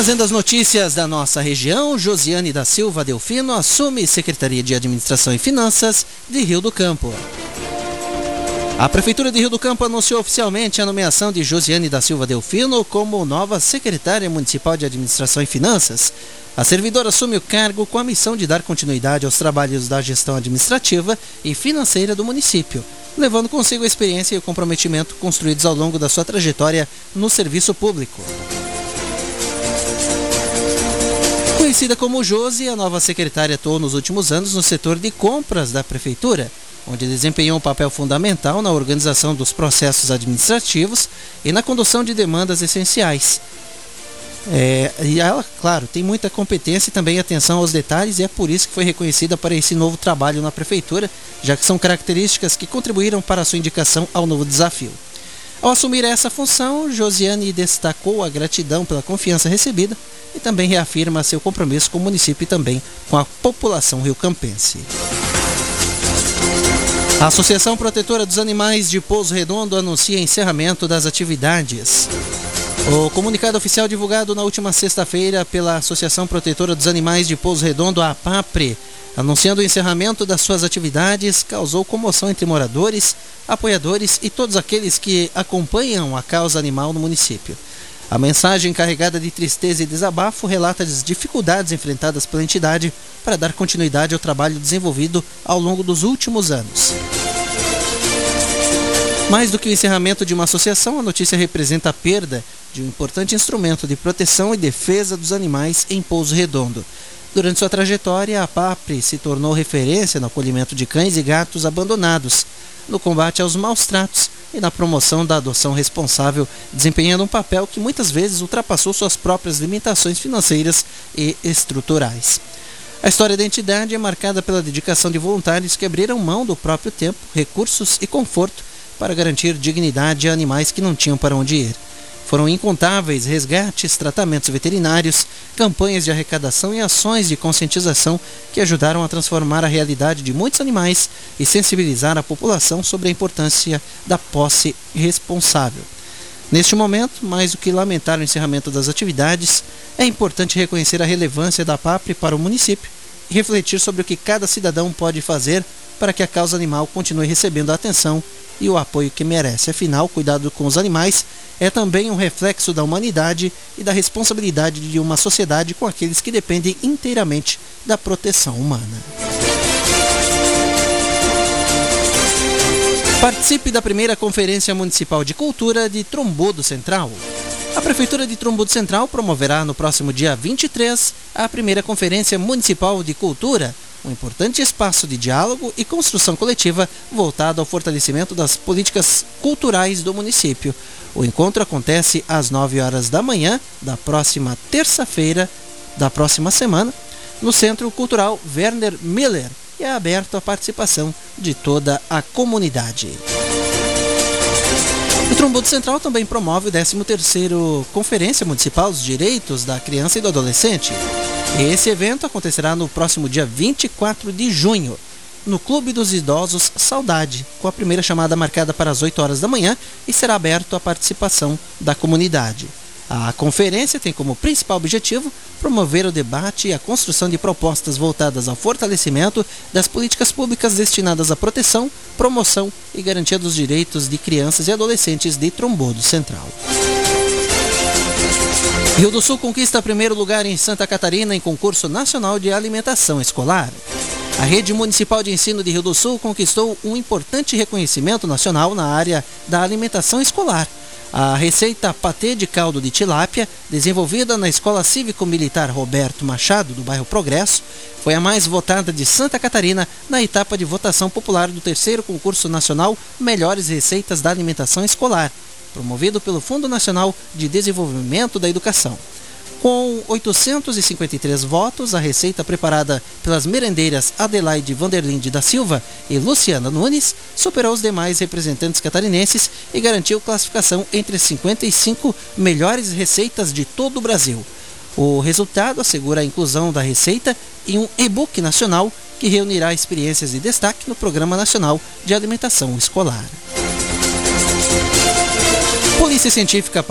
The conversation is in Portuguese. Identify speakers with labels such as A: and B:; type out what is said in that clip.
A: Trazendo as notícias da nossa região, Josiane da Silva Delfino assume Secretaria de Administração e Finanças de Rio do Campo. A Prefeitura de Rio do Campo anunciou oficialmente a nomeação de Josiane da Silva Delfino como nova secretária municipal de Administração e Finanças. A servidora assume o cargo com a missão de dar continuidade aos trabalhos da gestão administrativa e financeira do município, levando consigo a experiência e o comprometimento construídos ao longo da sua trajetória no serviço público. Conhecida como Josi, a nova secretária atuou nos últimos anos no setor de compras da Prefeitura, onde desempenhou um papel fundamental na organização dos processos administrativos e na condução de demandas essenciais. E ela, claro, tem muita competência e também atenção aos detalhes, e é por isso que foi reconhecida para esse novo trabalho na Prefeitura, já que são características que contribuíram para a sua indicação ao novo desafio. Ao assumir essa função, Josiane destacou a gratidão pela confiança recebida e também reafirma seu compromisso com o município e também com a população riocampense. A Associação Protetora dos Animais de Pouso Redondo anuncia encerramento das atividades. O comunicado oficial divulgado na última sexta-feira pela Associação Protetora dos Animais de Pouso Redondo, a APAPRE, anunciando o encerramento das suas atividades, causou comoção entre moradores, apoiadores e todos aqueles que acompanham a causa animal no município. A mensagem, carregada de tristeza e desabafo, relata as dificuldades enfrentadas pela entidade para dar continuidade ao trabalho desenvolvido ao longo dos últimos anos. Mais do que o encerramento de uma associação, a notícia representa a perda de um importante instrumento de proteção e defesa dos animais em Pouso Redondo. Durante sua trajetória, a APAPRE se tornou referência no acolhimento de cães e gatos abandonados, no combate aos maus tratos e na promoção da adoção responsável, desempenhando um papel que muitas vezes ultrapassou suas próprias limitações financeiras e estruturais. A história da entidade é marcada pela dedicação de voluntários que abriram mão do próprio tempo, recursos e conforto para garantir dignidade a animais que não tinham para onde ir. Foram incontáveis resgates, tratamentos veterinários, campanhas de arrecadação e ações de conscientização que ajudaram a transformar a realidade de muitos animais e sensibilizar a população sobre a importância da posse responsável. Neste momento, mais do que lamentar o encerramento das atividades, é importante reconhecer a relevância da APAPRE para o município e refletir sobre o que cada cidadão pode fazer para que a causa animal continue recebendo a atenção e o apoio que merece. Afinal, cuidado com os animais é também um reflexo da humanidade e da responsabilidade de uma sociedade com aqueles que dependem inteiramente da proteção humana. Participe da primeira Conferência Municipal de Cultura de Trombudo Central. A Prefeitura de Trombudo Central promoverá no próximo dia 23 a primeira Conferência Municipal de Cultura, um importante espaço de diálogo e construção coletiva voltado ao fortalecimento das políticas culturais do município. O encontro acontece às 9 horas da manhã da próxima terça-feira da próxima semana, no Centro Cultural Werner Miller, e é aberto à participação de toda a comunidade. O Trombudo Central também promove o 13º Conferência Municipal dos Direitos da Criança e do Adolescente. Esse evento acontecerá no próximo dia 24 de junho, no Clube dos Idosos Saudade, com a primeira chamada marcada para as 8 horas da manhã e será aberto à participação da comunidade. A conferência tem como principal objetivo promover o debate e a construção de propostas voltadas ao fortalecimento das políticas públicas destinadas à proteção, promoção e garantia dos direitos de crianças e adolescentes de Trombudo Central. Rio do Sul conquista primeiro lugar em Santa Catarina em concurso nacional de alimentação escolar. A Rede Municipal de Ensino de Rio do Sul conquistou um importante reconhecimento nacional na área da alimentação escolar. A receita patê de caldo de tilápia, desenvolvida na Escola Cívico-Militar Roberto Machado, do bairro Progresso, foi a mais votada de Santa Catarina na etapa de votação popular do 3º concurso nacional Melhores Receitas da Alimentação Escolar, promovido pelo Fundo Nacional de Desenvolvimento da Educação. Com 853 votos, a receita preparada pelas merendeiras Adelaide Vanderlinde da Silva e Luciana Nunes superou os demais representantes catarinenses e garantiu classificação entre as 55 melhores receitas de todo o Brasil. O resultado assegura a inclusão da receita em um e-book nacional que reunirá experiências de destaque no Programa Nacional de Alimentação Escolar. Polícia Científica